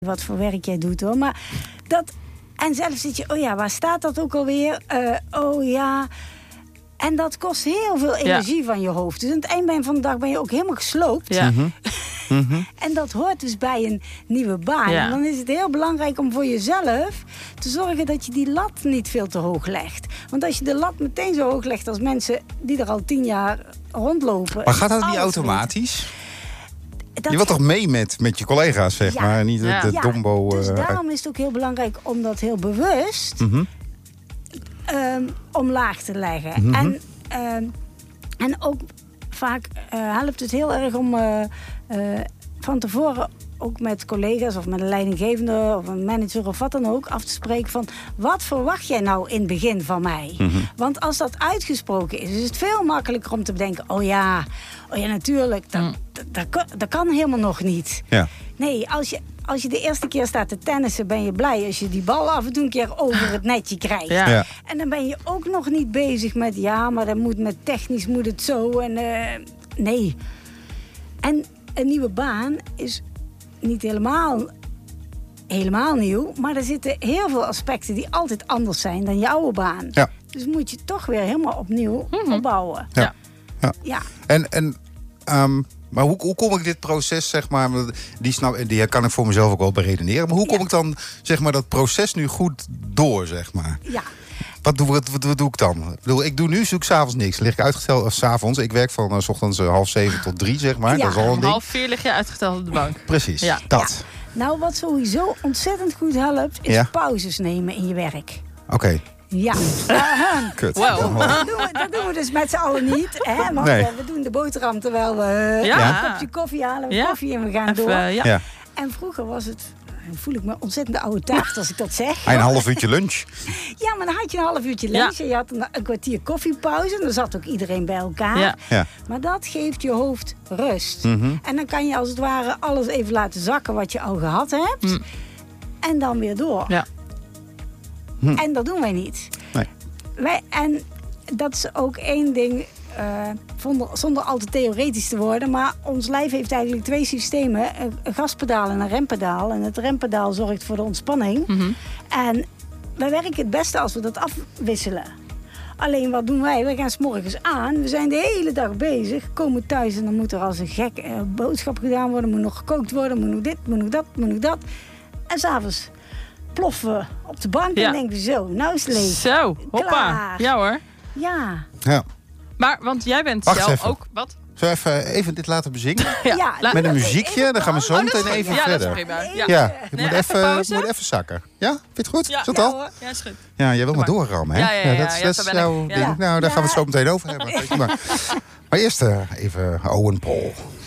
wat voor werk jij doet hoor. Maar dat... En zelf zit je, oh ja, waar staat dat ook alweer? Oh ja... En dat kost heel veel energie van je hoofd. Dus aan het eind van de dag ben je ook helemaal gesloopt. Ja. En dat hoort dus bij een nieuwe baan. Ja. En dan is het heel belangrijk om voor jezelf te zorgen dat je die lat niet veel te hoog legt. Want als je de lat meteen zo hoog legt als mensen die er al 10 jaar rondlopen... Maar gaat dat niet alles automatisch? weet. Je wilt toch mee met je collega's, zeg maar? Niet de dombo... Dus daarom is het ook heel belangrijk om dat heel bewust... omlaag te leggen. En ook vaak helpt het heel erg om van tevoren ook met collega's of met een leidinggevende of een manager of wat dan ook af te spreken van wat verwacht jij nou in het begin van mij? Want als dat uitgesproken is het veel makkelijker om te bedenken, oh ja natuurlijk, dat kan helemaal nog niet. Ja. Nee, als je de eerste keer staat te tennissen, ben je blij als je die bal af en toe een keer over het netje krijgt. Ja. Ja. En dan ben je ook nog niet bezig met, maar dan met technisch moet het zo. En nee. En een nieuwe baan is niet helemaal nieuw, maar er zitten heel veel aspecten die altijd anders zijn dan je oude baan. Ja. Dus moet je toch weer helemaal opnieuw opbouwen. Ja. Ja. Maar hoe kom ik dit proces, zeg maar... Die kan ik voor mezelf ook wel beredeneren. Maar hoe kom ik dan, zeg maar, dat proces nu goed door, zeg maar? Ja. Wat doe ik dan? Ik doe nu, zoek 's avonds niks. Lig ik uitgesteld 's avonds. Ik werk van 's ochtends 6:30 tot 3, zeg maar. Ja. Dat is al een ding. 3:30 lig je uitgeteld op de bank. Precies, Ja. dat. Nou, wat sowieso ontzettend goed helpt, is pauzes nemen in je werk. Oké. Ja. Kut. Wow. Dat doen we dus met z'n allen niet. Hè? Want Nee. we doen de boterham terwijl we een kopje koffie halen. Koffie en we gaan door. Ja. En vroeger was het... Dan voel ik me ontzettend oude taart als ik dat zeg. Een half uurtje lunch. Ja, maar dan had je een half uurtje lunch. En je had een kwartier koffiepauze. En dan zat ook iedereen bij elkaar. Ja. Ja. Maar dat geeft je hoofd rust. En dan kan je als het ware alles even laten zakken wat je al gehad hebt. En dan weer door. Ja. En dat doen wij niet. Nee. En dat is ook één ding, zonder al te theoretisch te worden... maar ons lijf heeft eigenlijk 2 systemen. Een gaspedaal en een rempedaal. En het rempedaal zorgt voor de ontspanning. En wij werken het beste als we dat afwisselen. Alleen wat doen wij? Wij gaan 's morgens aan. We zijn de hele dag bezig. Komen thuis en dan moet er als een gek boodschap gedaan worden. Moet nog gekookt worden. Moet nog dit, moet nog dat, moet nog dat. En 's avonds ploffen we op de bank en denken we zo, nou is het leeg. Zo, hoppa. Klaar. Ja hoor. Ja. Ja. Maar, want jij bent Wacht zelf even. ook... Wat? Zullen we even dit laten bezingen? Ja, Met een muziekje, dan gaan we zo meteen even ja, verder. dat is prima. Ja. Ja, ik Nee, moet even even pauze? zakken. Ja, vind je het goed? Ja. Is dat Ja, al? hoor. Ja, is goed. Ja, jij wil maar maar. doorrammen, hè? Ja, dat is zo ben jouw ik. ding. Ja. Nou, daar gaan we het zo meteen over hebben. Maar eerst even Owen Paul.